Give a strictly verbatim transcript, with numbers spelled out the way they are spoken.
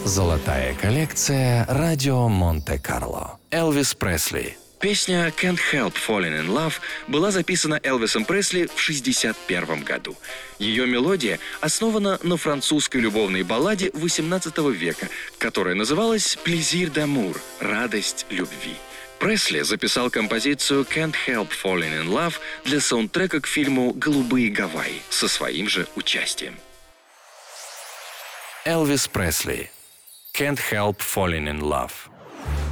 Золотая коллекция «Радио Монте-Карло». Элвис Пресли. Песня «Can't Help Falling in Love» была записана Элвисом Пресли в шестьдесят первом году. Ее мелодия основана на французской любовной балладе восемнадцатого века, которая называлась «Plaisir d'amour» — «Радость любви». Пресли записал композицию «Can't Help Falling in Love» для саундтрека к фильму «Голубые Гавайи» со своим же участием. Элвис Пресли. «Can't Help Falling in Love».